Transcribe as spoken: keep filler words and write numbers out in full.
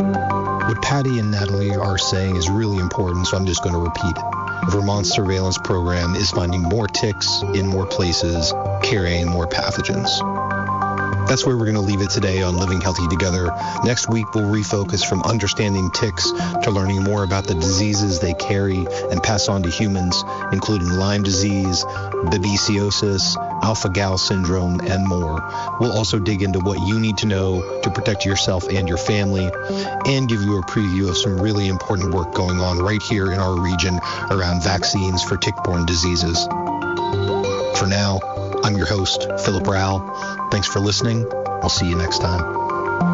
What Patty and Natalie are saying is really important, so I'm just going to repeat it. Vermont's surveillance program is finding more ticks in more places, carrying more pathogens. That's where we're going to leave it today on Living Healthy Together. Next week, we'll refocus from understanding ticks to learning more about the diseases they carry and pass on to humans, including Lyme disease, babesiosis, alpha-gal syndrome, and more. We'll also dig into what you need to know to protect yourself and your family, and give you a preview of some really important work going on right here in our region around vaccines for tick-borne diseases. For now, I'm your host, Philip Rao. Thanks for listening. I'll see you next time.